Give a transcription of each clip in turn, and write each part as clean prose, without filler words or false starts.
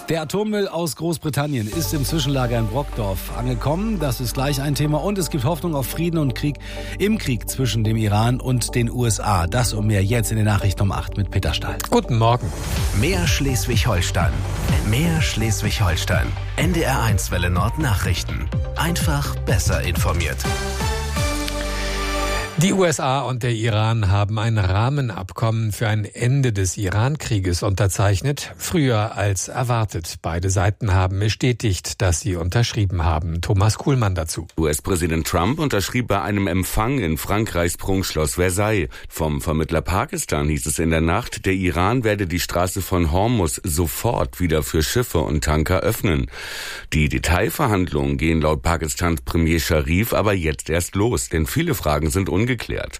Der Atommüll aus Großbritannien ist im Zwischenlager in Brokdorf angekommen. Das ist gleich ein Thema. Und es gibt Hoffnung auf Frieden und Krieg im Krieg zwischen dem Iran und den USA. Das und mehr jetzt in den Nachrichten um 8 mit Peter Stahl. Guten Morgen. Mehr Schleswig-Holstein. Mehr Schleswig-Holstein. NDR1 Welle Nord Nachrichten. Einfach besser informiert. Die USA und der Iran haben ein Rahmenabkommen für ein Ende des Iran-Krieges unterzeichnet, früher als erwartet. Beide Seiten haben bestätigt, dass sie unterschrieben haben. Thomas Kuhlmann dazu. US-Präsident Trump unterschrieb bei einem Empfang in Frankreichs Prunkschloss Versailles. Vom Vermittler Pakistan hieß es in der Nacht, der Iran werde die Straße von Hormuz sofort wieder für Schiffe und Tanker öffnen. Die Detailverhandlungen gehen laut Pakistans Premier Sharif aber jetzt erst los, denn viele Fragen sind ungeklärt.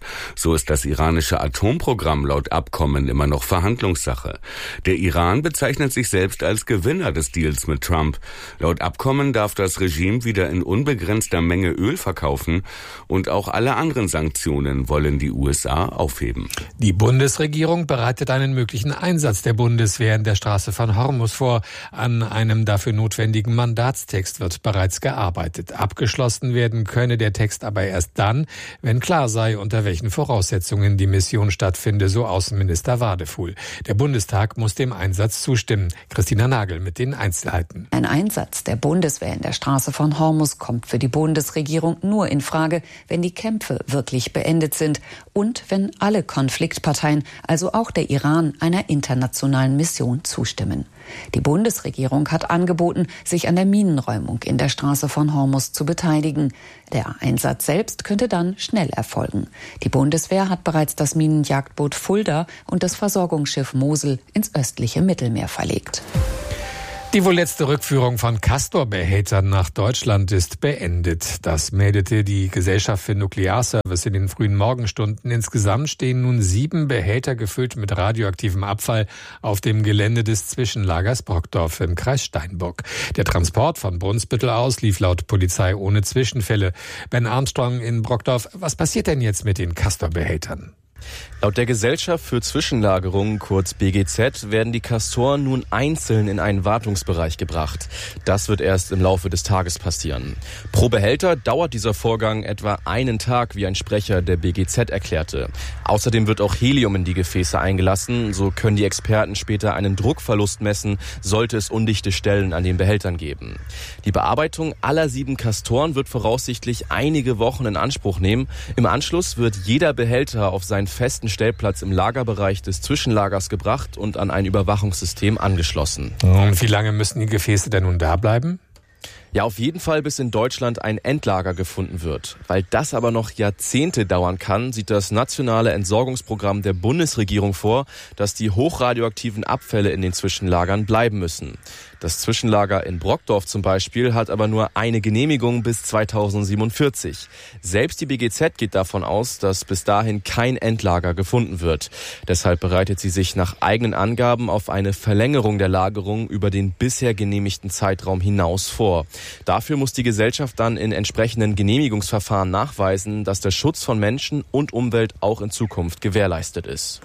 So ist das iranische Atomprogramm laut Abkommen immer noch Verhandlungssache. Der Iran bezeichnet sich selbst als Gewinner des Deals mit Trump. Laut Abkommen darf das Regime wieder in unbegrenzter Menge Öl verkaufen und auch alle anderen Sanktionen wollen die USA aufheben. Die Bundesregierung bereitet einen möglichen Einsatz der Bundeswehr in der Straße von Hormuz vor. An einem dafür notwendigen Mandatstext wird bereits gearbeitet. Abgeschlossen werden könne der Text aber erst dann, wenn klar sei, unter welchen Voraussetzungen die Mission stattfinde, so Außenminister Wadefuhl. Der Bundestag muss dem Einsatz zustimmen. Christina Nagel mit den Einzelheiten. Ein Einsatz der Bundeswehr in der Straße von Hormuz kommt für die Bundesregierung nur in Frage, wenn die Kämpfe wirklich beendet sind und wenn alle Konfliktparteien, also auch der Iran, einer internationalen Mission zustimmen. Die Bundesregierung hat angeboten, sich an der Minenräumung in der Straße von Hormuz zu beteiligen. Der Einsatz selbst könnte dann schnell erfolgen. Die Bundeswehr hat bereits das Minenjagdboot Fulda und das Versorgungsschiff Mosel ins östliche Mittelmeer verlegt. Die wohl letzte Rückführung von Castor-Behältern nach Deutschland ist beendet. Das meldete die Gesellschaft für Nuklearservice in den frühen Morgenstunden. Insgesamt stehen nun 7 Behälter gefüllt mit radioaktivem Abfall auf dem Gelände des Zwischenlagers Brokdorf im Kreis Steinburg. Der Transport von Brunsbüttel aus lief laut Polizei ohne Zwischenfälle. Ben Armstrong in Brokdorf, was passiert denn jetzt mit den Castor-Behältern? Laut der Gesellschaft für Zwischenlagerung, kurz BGZ, werden die Castoren nun einzeln in einen Wartungsbereich gebracht. Das wird erst im Laufe des Tages passieren. Pro Behälter dauert dieser Vorgang etwa einen Tag, wie ein Sprecher der BGZ erklärte. Außerdem wird auch Helium in die Gefäße eingelassen. So können die Experten später einen Druckverlust messen, sollte es undichte Stellen an den Behältern geben. Die Bearbeitung aller 7 Castoren wird voraussichtlich einige Wochen in Anspruch nehmen. Im Anschluss wird jeder Behälter auf seinen festen Stellplatz im Lagerbereich des Zwischenlagers gebracht und an ein Überwachungssystem angeschlossen. Und wie lange müssen die Gefäße denn nun da bleiben? Ja, auf jeden Fall, bis in Deutschland ein Endlager gefunden wird. Weil das aber noch Jahrzehnte dauern kann, sieht das nationale Entsorgungsprogramm der Bundesregierung vor, dass die hochradioaktiven Abfälle in den Zwischenlagern bleiben müssen. Das Zwischenlager in Brokdorf zum Beispiel hat aber nur eine Genehmigung bis 2047. Selbst die BGZ geht davon aus, dass bis dahin kein Endlager gefunden wird. Deshalb bereitet sie sich nach eigenen Angaben auf eine Verlängerung der Lagerung über den bisher genehmigten Zeitraum hinaus vor. Dafür muss die Gesellschaft dann in entsprechenden Genehmigungsverfahren nachweisen, dass der Schutz von Menschen und Umwelt auch in Zukunft gewährleistet ist.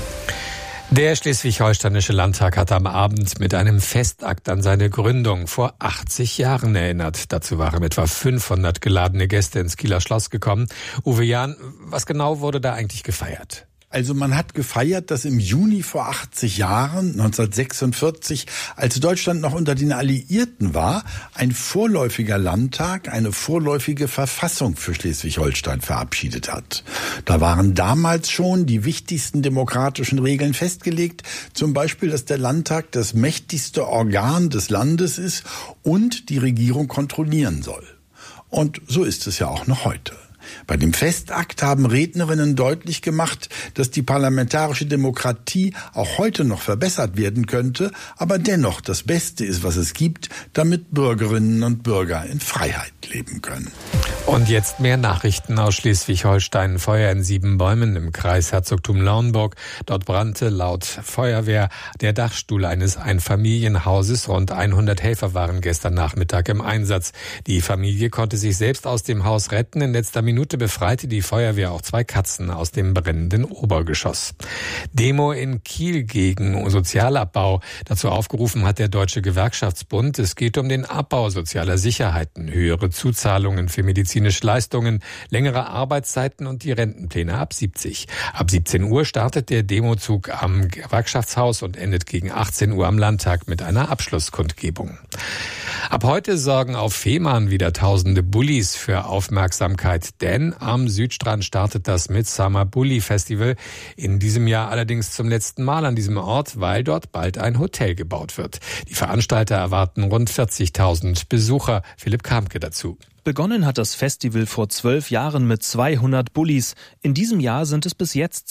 Der Schleswig-Holsteinische Landtag hat am Abend mit einem Festakt an seine Gründung vor 80 Jahren erinnert. Dazu waren etwa 500 geladene Gäste ins Kieler Schloss gekommen. Uwe Jahn, was genau wurde da eigentlich gefeiert? Also man hat gefeiert, dass im Juni vor 80 Jahren, 1946, als Deutschland noch unter den Alliierten war, ein vorläufiger Landtag eine vorläufige Verfassung für Schleswig-Holstein verabschiedet hat. Da waren damals schon die wichtigsten demokratischen Regeln festgelegt, zum Beispiel, dass der Landtag das mächtigste Organ des Landes ist und die Regierung kontrollieren soll. Und so ist es ja auch noch heute. Bei dem Festakt haben Rednerinnen deutlich gemacht, dass die parlamentarische Demokratie auch heute noch verbessert werden könnte, aber dennoch das Beste ist, was es gibt, damit Bürgerinnen und Bürger in Freiheit leben können. Und jetzt mehr Nachrichten aus Schleswig-Holstein. Feuer in 7 Bäumen im Kreis Herzogtum Lauenburg. Dort brannte laut Feuerwehr der Dachstuhl eines Einfamilienhauses. Rund 100 Helfer waren gestern Nachmittag im Einsatz. Die Familie konnte sich selbst aus dem Haus retten. In letzter Minute befreite die Feuerwehr auch 2 Katzen aus dem brennenden Obergeschoss. Demo in Kiel gegen Sozialabbau. Dazu aufgerufen hat der Deutsche Gewerkschaftsbund. Es geht um den Abbau sozialer Sicherheiten, höhere Zuzahlungen für medizinische Leistungen, längere Arbeitszeiten und die Rentenpläne ab 70. Ab 17 Uhr startet der Demozug am Gewerkschaftshaus und endet gegen 18 Uhr am Landtag mit einer Abschlusskundgebung. Ab heute sorgen auf Fehmarn wieder tausende Bullis für Aufmerksamkeit, denn am Südstrand startet das Midsummer Bulli Festival. In diesem Jahr allerdings zum letzten Mal an diesem Ort, weil dort bald ein Hotel gebaut wird. Die Veranstalter erwarten rund 40.000 Besucher. Philipp Kamke dazu. Begonnen hat das Festival vor 12 Jahren mit 200 Bullis. In diesem Jahr sind es bis jetzt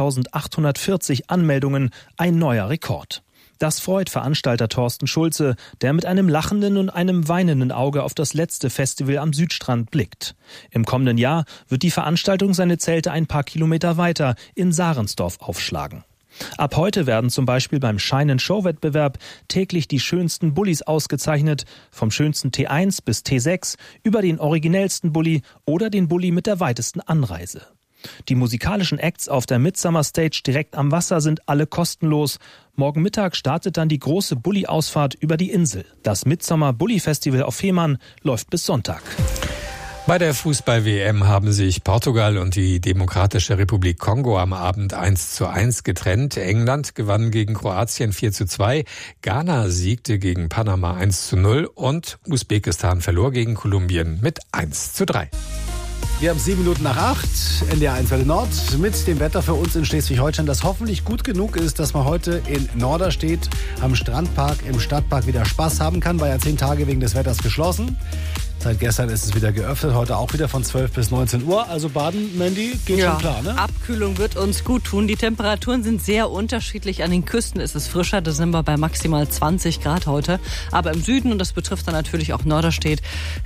2.840 Anmeldungen, ein neuer Rekord. Das freut Veranstalter Thorsten Schulze, der mit einem lachenden und einem weinenden Auge auf das letzte Festival am Südstrand blickt. Im kommenden Jahr wird die Veranstaltung seine Zelte ein paar Kilometer weiter in Sarensdorf aufschlagen. Ab heute werden zum Beispiel beim Shine-and-Show-Wettbewerb täglich die schönsten Bullis ausgezeichnet, vom schönsten T1 bis T6 über den originellsten Bulli oder den Bulli mit der weitesten Anreise. Die musikalischen Acts auf der Midsummer Stage direkt am Wasser sind alle kostenlos. Morgen Mittag startet dann die große Bulli-Ausfahrt über die Insel. Das Midsummer Bulli Festival auf Fehmarn läuft bis Sonntag. Bei der Fußball-WM haben sich Portugal und die Demokratische Republik Kongo am Abend 1:1 getrennt. England gewann gegen Kroatien 4:2, Ghana siegte gegen Panama 1:0 und Usbekistan verlor gegen Kolumbien mit 1:3. Wir haben 7 Minuten nach 8, NDR 1 Welle Nord, mit dem Wetter für uns in Schleswig-Holstein, das hoffentlich gut genug ist, dass man heute in Norderstedt am Strandpark im Stadtpark wieder Spaß haben kann. War ja 10 Tage wegen des Wetters geschlossen. Seit gestern ist es wieder geöffnet, heute auch wieder von 12 bis 19 Uhr. Also baden, Mandy, geht schon klar, ne? Abkühlung wird uns gut tun. Die Temperaturen sind sehr unterschiedlich. An den Küsten ist es frischer, da sind wir bei maximal 20 Grad heute. Aber im Süden, und das betrifft dann natürlich auch Norderstedt,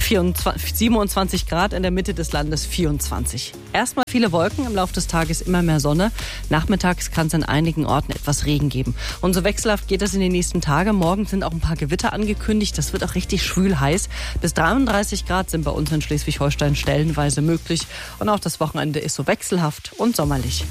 27 Grad, in der Mitte des Landes 24. Erstmal viele Wolken, im Laufe des Tages immer mehr Sonne. Nachmittags kann es an einigen Orten etwas Regen geben. Und so wechselhaft geht es in den nächsten Tagen. Morgen sind auch ein paar Gewitter angekündigt. Das wird auch richtig schwül heiß. Bis 33 Grad sind bei uns in Schleswig-Holstein stellenweise möglich. Und auch das Wochenende ist so wechselhaft und sommerlich.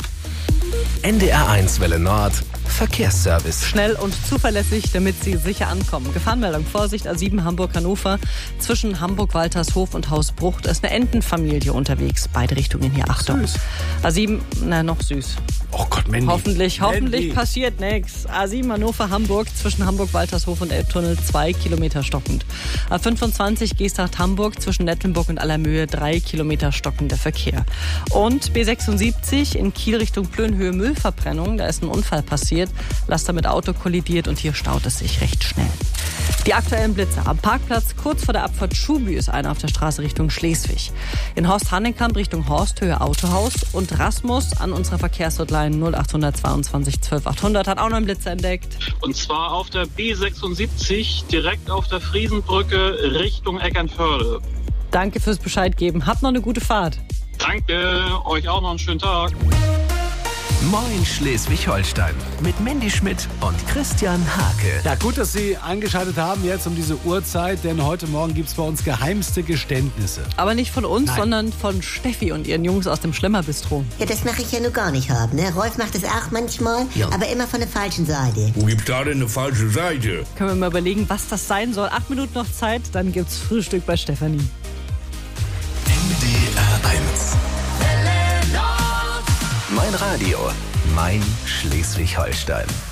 NDR 1 Welle Nord, Verkehrsservice. Schnell und zuverlässig, damit Sie sicher ankommen. Gefahrenmeldung, Vorsicht, A7 Hamburg-Hannover. Zwischen Hamburg-Waltershof und Hausbruch, da ist eine Entenfamilie unterwegs. Beide Richtungen hier, Achtung. Süß. A7, noch süß. Oh Gott, Mandy. Hoffentlich passiert nichts. A7 Hannover-Hamburg, zwischen Hamburg-Waltershof und Elbtunnel 2 Kilometer stockend. A25 Geesthacht-Hamburg, zwischen Nettenburg und Allermöhe 3 Kilometer stockender Verkehr. Und B76 in Kiel Richtung Plönhöhe Müllverbrennung, da ist ein Unfall passiert. Laster mit Auto kollidiert und hier staut es sich recht schnell. Die aktuellen Blitze. Am Parkplatz kurz vor der Abfahrt Schuby ist einer auf der Straße Richtung Schleswig. In Horst-Hanekamp Richtung Horsthöhe Autohaus. Und Rasmus an unserer Verkehrshotline 0822 12800 hat auch noch einen Blitz entdeckt. Und zwar auf der B76 direkt auf der Friesenbrücke Richtung Eckernförde. Danke fürs Bescheid geben. Habt noch eine gute Fahrt. Danke, euch auch noch einen schönen Tag. Moin Schleswig-Holstein mit Mandy Schmidt und Christian Hake. Ja, gut, dass Sie eingeschaltet haben jetzt um diese Uhrzeit, denn heute Morgen gibt es bei uns geheimste Geständnisse. Aber nicht von uns, sondern von Steffi und ihren Jungs aus dem Schlemmerbistro. Ja, das mache ich ja nur gar nicht haben, ne? Rolf macht das auch manchmal, aber immer von der falschen Seite. Wo gibt's da denn eine falsche Seite? Können wir mal überlegen, was das sein soll. 8 Minuten noch Zeit, dann gibt's Frühstück bei Stefanie. NDR 1. Mein Radio, mein Schleswig-Holstein.